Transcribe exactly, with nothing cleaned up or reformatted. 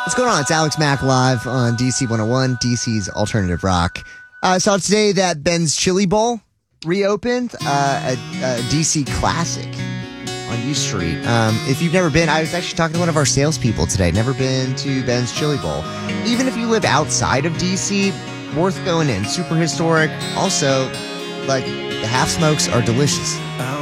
What's going on? It's Alex Mack live on D C one oh one, D C's Alternative Rock. I uh, saw today that Ben's Chili Bowl reopened, uh, a, a D C classic on U Street. Um, if you've never been, I was actually talking to one of our salespeople today. Never been to Ben's Chili Bowl. Even if you live outside of D C, worth going in. Super historic. Also, like, the half smokes are delicious.